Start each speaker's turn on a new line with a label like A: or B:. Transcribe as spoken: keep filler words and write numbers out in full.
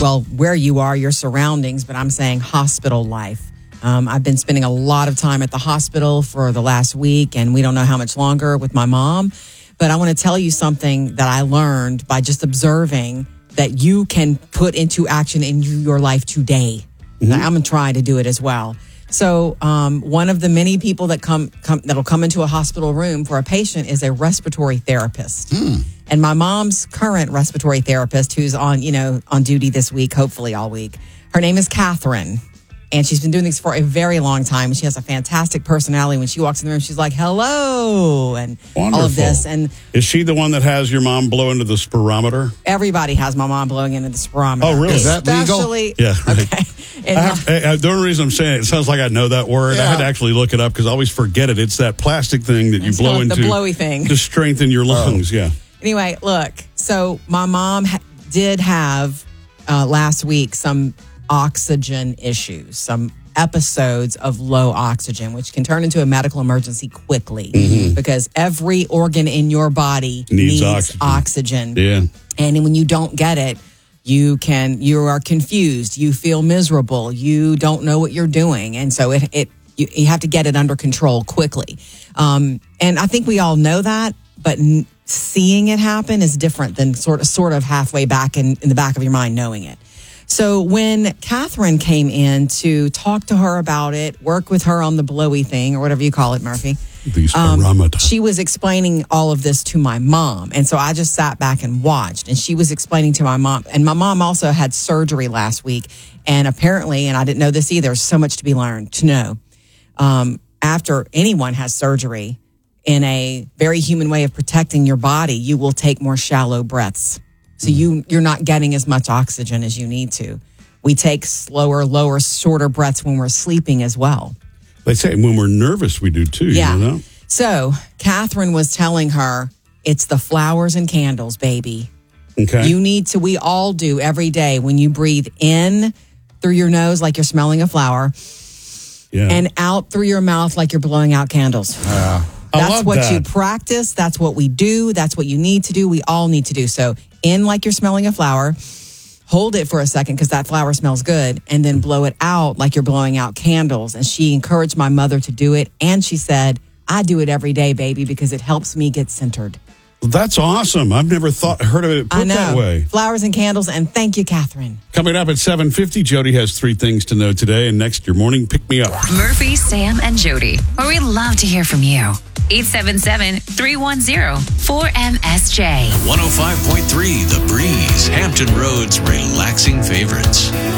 A: well, where you are, your surroundings, but I'm saying hospital life. Um, I've been spending a lot of time at the hospital for the last week, and we don't know how much longer with my mom. But I want to tell you something that I learned by just observing that you can put into action in your life today. Mm-hmm. I'm going to try to do it as well. So um, one of the many people that come, come that'll come into a hospital room for a patient is a respiratory therapist. Mm. And my mom's current respiratory therapist, who's on, you know, on duty this week, hopefully all week, her name is Catherine. And she's been doing this for a very long time. She has a fantastic personality. When she walks in the room, she's like, hello, and
B: Wonderful.
A: all of this. And
B: is she the one that has your mom blow into the spirometer?
A: Everybody has my mom blowing into the spirometer.
B: Oh, really?
C: Is that legal?
A: Especially,
B: Yeah. Right.
A: Okay. And
B: I have, I, the only reason I'm saying it, it sounds like I know that word.
C: Yeah.
B: I had to actually look it up because I always forget it. It's that plastic thing that you
A: It's
B: blow
A: called the
B: into
A: blowy thing.
B: to strengthen your lungs.
C: Oh.
B: Yeah.
A: Anyway, look, so my mom ha- did have uh, last week some oxygen issues, some episodes of low oxygen, which can turn into a medical emergency quickly mm-hmm. because every organ in your body
B: needs,
A: needs
B: oxygen.
A: oxygen.
B: Yeah.
A: And when you don't get it, you can, you are confused, you feel miserable, you don't know what you're doing. And so it, it you, you have to get it under control quickly. Um, and I think we all know that, but n- seeing it happen is different than sort of, sort of halfway back in, in the back of your mind knowing it. So when Catherine came in to talk to her about it, work with her on the blowy thing or whatever you call it, Murphy,
B: The spirometer.
A: um, she was explaining all of this to my mom. And so I just sat back and watched. And she was explaining to my mom. And my mom also had surgery last week. And apparently, and I didn't know this either, there's so much to be learned, to know. Um, after anyone has surgery, in a very human way of protecting your body, you will take more shallow breaths. So you, you're not getting as much oxygen as you need to. We take slower, lower, shorter breaths when we're sleeping as well.
B: They say when we're nervous, we do too.
A: Yeah.
B: You know?
A: So Catherine was telling her, it's the flowers and candles, baby.
B: Okay.
A: You need to, we all do every day when you breathe in through your nose like you're smelling a flower
B: yeah.
A: and out through your mouth like you're blowing out candles.
C: Uh,
B: I
A: That's
B: love
A: what
B: that.
A: you practice. That's what we do. That's what you need to do. We all need to do. So in like you're smelling a flower, hold it for a second because that flower smells good, and then blow it out like you're blowing out candles. And she encouraged my mother to do it. And she said, I do it every day, baby, because it helps me get centered.
B: That's awesome. I've never thought heard of it put
A: I know.
B: that way.
A: Flowers and candles. And thank you, Catherine.
B: Coming up at seven fifty, Jody has three things to know today. And next, your morning pick me up.
D: Murphy, Sam, and Jody, where we love to hear from you. eight seven seven, three one zero, four M S J.
E: one oh five point three The Breeze, Hampton Road's relaxing favorites.